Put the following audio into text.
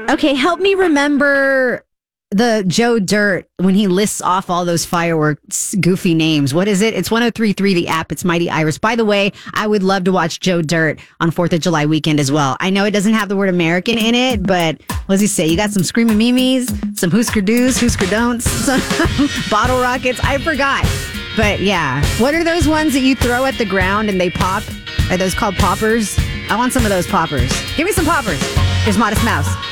Okay, help me remember the Joe Dirt when he lists off all those fireworks goofy names. What is it? It's 103.3 the app. It's Mighty Iris. By the way, I would love to watch Joe Dirt on 4th of July weekend as well. I know it doesn't have the word American in it, but what does he say? You got some Screaming Mimes, some Husker Do's, Husker Don'ts, some Bottle Rockets. I forgot. But yeah, what are those ones that you throw at the ground and they pop? Are those called poppers? I want some of those poppers. Give me some poppers. Here's Modest Mouse.